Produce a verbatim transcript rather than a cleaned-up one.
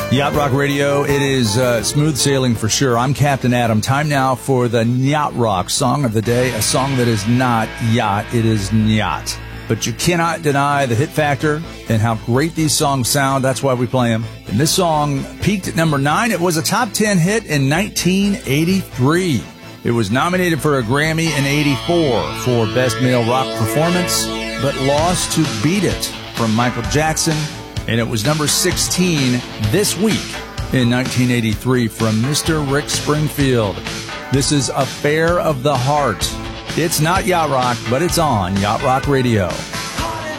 Yacht Rock Radio, it is uh, smooth sailing for sure. I'm Captain Adam. Time now for the Yacht Rock song of the day, a song that is not yacht, it is yacht. But you cannot deny the hit factor and how great these songs sound. That's why we play them. And this song peaked at number nine. It was a top ten hit in nineteen eighty-three. It was nominated for a Grammy in eighty-four for Best Male Rock Performance, but lost to Beat It from Michael Jackson. And it was number sixteen this week in nineteen eighty-three from Mister Rick Springfield. This is Affair of the Heart. It's not Yacht Rock, but it's on Yacht Rock Radio.